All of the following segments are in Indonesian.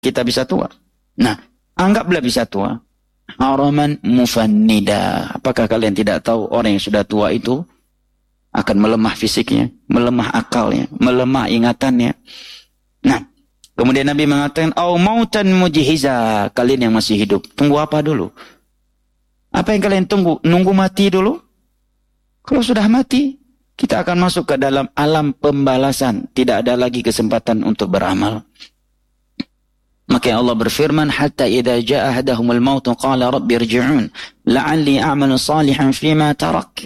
kita bisa tua. Nah, anggaplah bisa tua. Haraman mufannida. Apakah kalian tidak tahu orang yang sudah tua itu akan melemah fisiknya, melemah akalnya, melemah ingatannya. Nah, kemudian Nabi mengatakan, au mautan mujhiza. Kalian yang masih hidup, tunggu apa dulu? Apa yang kalian tunggu? Nunggu mati dulu? Kalau sudah mati, kita akan masuk ke dalam alam pembalasan. Tidak ada lagi kesempatan untuk beramal. Maka Allah berfirman, hatta idza jaa ahadahumul maut qala rabbi irji'un la'alli a'malu salihan fima tarak.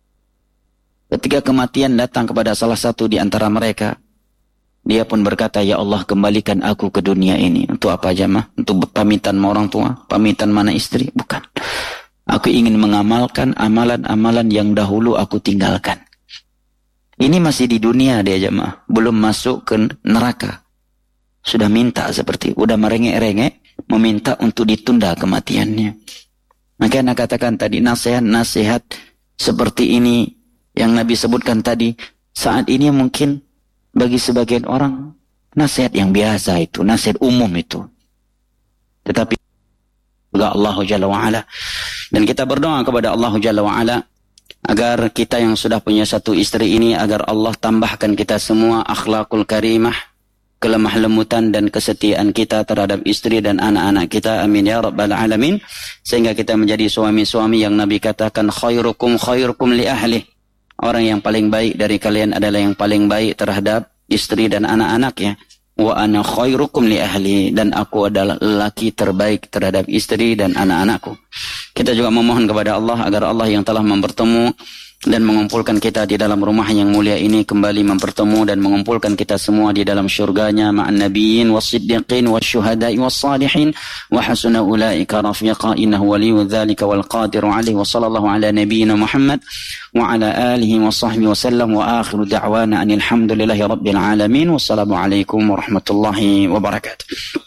Ketika kematian datang kepada salah satu di antara mereka, dia pun berkata, ya Allah, kembalikan aku ke dunia ini. Untuk apa jemaah? Untuk pamitan sama orang tua? Pamitan mana istri? Bukan. Aku ingin mengamalkan amalan-amalan yang dahulu aku tinggalkan. Ini masih di dunia dia jemaah, belum masuk ke neraka. Sudah minta seperti, udah merengek-rengek, meminta untuk ditunda kematiannya. Maka Anda katakan tadi, nasihat-nasihat seperti ini yang Nabi sebutkan tadi, saat ini mungkin bagi sebagian orang nasihat yang biasa itu, nasihat umum itu. Tetapi juga Allah Jalla wa'ala. Dan kita berdoa kepada Allah Jalla wa'ala agar kita yang sudah punya satu istri ini, agar Allah tambahkan kita semua akhlakul karimah, kelemah lembutan dan kesetiaan kita terhadap istri dan anak-anak kita. Amin ya rabbal alamin. Sehingga kita menjadi suami-suami yang Nabi katakan, khairukum li ahli. Orang yang paling baik dari kalian adalah yang paling baik terhadap istri dan anak-anaknya. Wa ana khairukum li ahli. Dan aku adalah lelaki terbaik terhadap istri dan anak-anakku. Kita juga memohon kepada Allah agar Allah yang telah mempertemu dan mengumpulkan kita di dalam rumah yang mulia ini kembali mempertemu dan mengumpulkan kita semua di dalam syurganya ma'an nabiyyin was-siddiqin wasyuhada'i was-salihin wa hasuna ulaika rafiqa innahu waliyyu dzalika wal qadiru alaihi wa sallallahu ala nabiyyina Muhammad wa ala alihi wa sahbihi wa sallam wa akhiru da'wana anil hamdulillahi rabbil alamin. Wassalamu alaikum warahmatullahi wabarakatuh.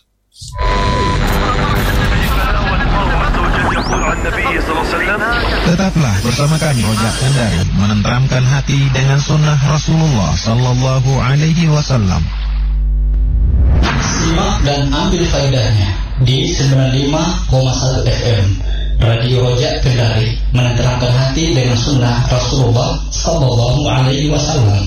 Tetaplah bersama kami Rojak Kendari, menenteramkan hati dengan sunnah Rasulullah Sallallahu Alaihi Wasallam. Simak dan ambil faedahnya di 95,1 FM Radio Rojak Kendari, menenteramkan hati dengan sunnah Rasulullah Sallallahu Alaihi Wasallam.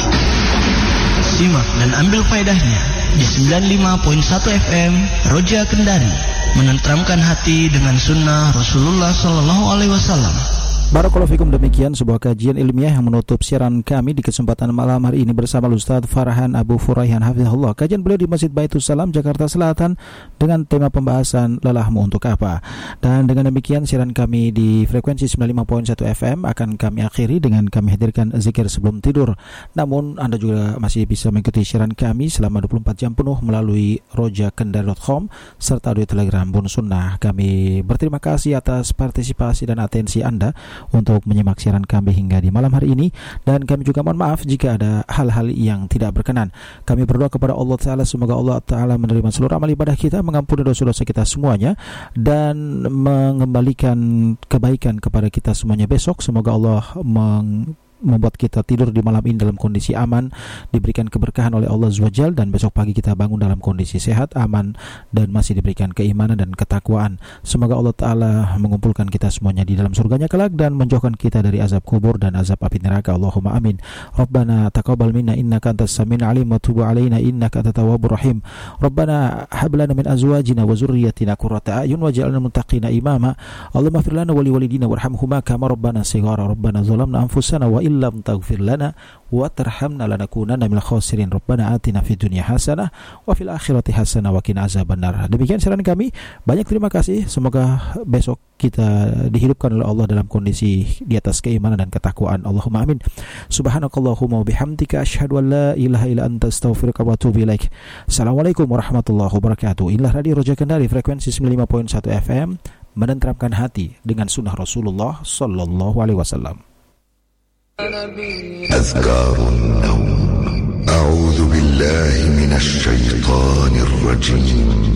Simak dan ambil faedahnya di 95.1 FM Roja Kendari, menenteramkan hati dengan sunnah Rasulullah Sallallahu Alaihi Wasallam. Barakallahu fikum, demikian sebuah kajian ilmiah yang menutup siaran kami di kesempatan malam hari ini bersama Ustaz Farhan Abu Furaihan hafizahullah. Kajian beliau di Masjid Baitul Salam, Jakarta Selatan dengan tema pembahasan lelahmu untuk apa. Dan dengan demikian siaran kami di frekuensi 95.1 FM akan kami akhiri dengan kami hadirkan zikir sebelum tidur. Namun Anda juga masih bisa mengikuti siaran kami selama 24 jam penuh melalui rojakendari.com serta audio Telegram Bun Sunnah. Kami berterima kasih atas partisipasi dan atensi Anda untuk menyimak siaran kami hingga di malam hari ini, dan kami juga mohon maaf jika ada hal-hal yang tidak berkenan. Kami berdoa kepada Allah Ta'ala, semoga Allah Ta'ala menerima seluruh amal ibadah kita, mengampuni dosa-dosa kita semuanya, dan mengembalikan kebaikan kepada kita semuanya besok. Semoga Allah membuat kita tidur di malam ini dalam kondisi aman, diberikan keberkahan oleh Allah SWT, dan besok pagi kita bangun dalam kondisi sehat, aman, dan masih diberikan keimanan dan ketakwaan. Semoga Allah Ta'ala mengumpulkan kita semuanya di dalam surganya kelak dan menjauhkan kita dari azab kubur dan azab api neraka. Allahumma amin. Rabbana taqabbal minna innaka antas samiul alim wa tub alaina innaka antat tawwabur rahim. Rabbana hab lana min azwajina wa zurriyyatina qurrata a'yun waj'alna muttaqina imama. Allahumma ighfir lana wa liwalidina warhamhuma kama rabbana shighara. Rabbana zalamna anfusana wa illam taghfir lana wa tarhamna lanakunanna minal khasirin. Rabbana atina fid dunya hasanah wa fil akhirati hasanah wa qina azabannar. Demikian siaran kami. Banyak terima kasih. Semoga besok kita dihidupkan oleh Allah dalam kondisi di atas keimanan dan ketakwaan. Allahumma amin. Subhanakallahumma wa bihamdika asyhadu an la ilaha illa anta astaghfiruka wa atubu ilaik. Assalamualaikum warahmatullahi wabarakatuh. Inilah Radio Roja Kendari frekuensi 95.1 FM, menenteramkan hati dengan sunnah Rasulullah sallallahu alaihi wasallam. أذكار النوم. أعوذ بالله من الشيطان الرجيم.